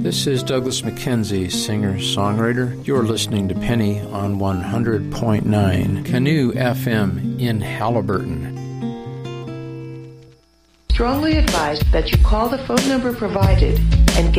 This is Douglas McKenzie, singer-songwriter. You're listening to Penny on 100.9 Canoe FM in Halliburton. Strongly advised that you call the phone number provided and